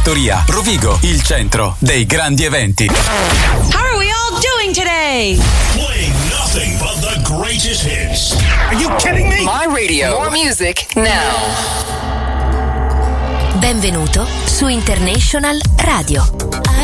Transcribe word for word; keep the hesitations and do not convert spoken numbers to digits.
Fattoria, Rovigo, il centro dei grandi eventi. How are we all doing today? Playing nothing but the greatest hits. Are you kidding me? My radio. More music now. Benvenuto su International Radio.